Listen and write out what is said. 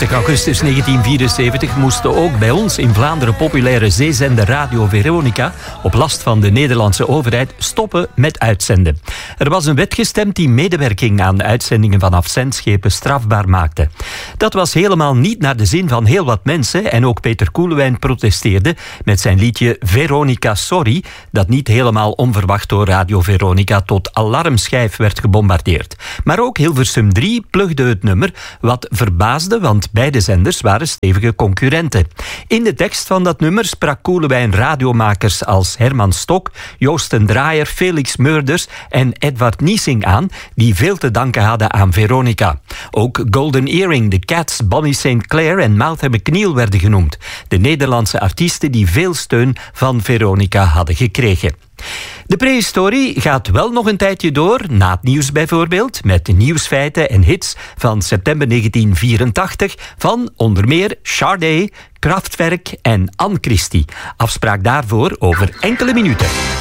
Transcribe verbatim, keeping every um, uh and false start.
dertig augustus negentien vierenzeventig moesten ook bij ons in Vlaanderen populaire zeezender Radio Veronica op last van de Nederlandse overheid stoppen met uitzenden. Er was een wet gestemd die medewerking aan uitzendingen vanaf zendschepen strafbaar maakte. Dat was helemaal niet naar de zin van heel wat mensen en ook Peter Koelewijn protesteerde met zijn liedje Veronica Sorry, dat niet helemaal onverwacht door Radio Veronica tot alarmschijf werd gebombardeerd. Maar ook Hilversum drie plugde het nummer, wat verbaasde, want beide zenders waren stevige concurrenten. In de tekst van dat nummer sprak Koelewijn radiomakers als Herman Stok, Joost den Draaier, Felix Meurders en Edward Niesing aan, die veel te danken hadden aan Veronica. Ook Golden Earring, The Cats, Bonnie Saint Clair en Martha McNeil werden genoemd. De Nederlandse artiesten die veel steun van Veronica hadden gekregen. De prehistorie gaat wel nog een tijdje door, na het nieuws bijvoorbeeld, met nieuwsfeiten en hits van september negentien vierentachtig van onder meer Sade, Kraftwerk en Anne Christie. Afspraak daarvoor over enkele minuten.